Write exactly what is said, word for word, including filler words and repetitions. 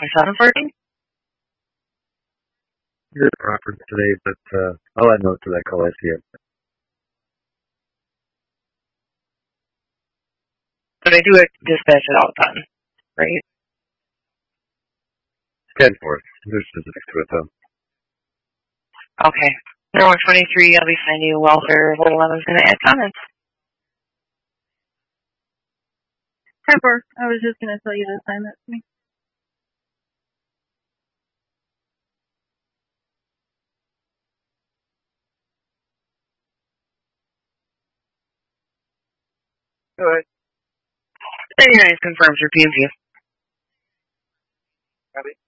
twenty-seven fourteen? Your property today, but uh, I'll add note to that call. I see it. But I do dispatch it all the time, right? ten four. There's specifics to it, though. Okay. Number one twenty-three, I'll be finding you welfare. Hold eleven's going to add comments. Pepper, I was just going to tell you to sign that to me. Go ahead. thirty-nine confirms your P and Q. Copy.